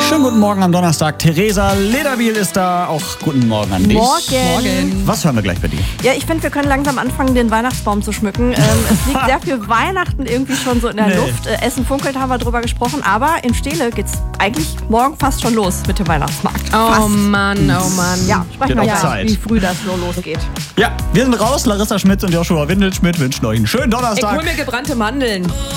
Schönen guten Morgen am Donnerstag. Theresa Lederbiel ist da. Auch guten Morgen an dich. Morgen. Was hören wir gleich bei dir? Ja, ich finde, wir können langsam anfangen, den Weihnachtsbaum zu schmücken. Es liegt sehr viel Weihnachten irgendwie schon so in der Luft. Essen funkelt, haben wir drüber gesprochen. Aber in Steele geht's eigentlich morgen fast schon los mit dem Weihnachtsmarkt. Oh Mann. Ja, sprechen wir Zeit. wie früh das so losgeht. Ja, wir sind raus. Larissa Schmitz und Joshua Windelschmidt wünschen euch einen schönen Ich Donnerstag. hol mir gebrannte Mandeln.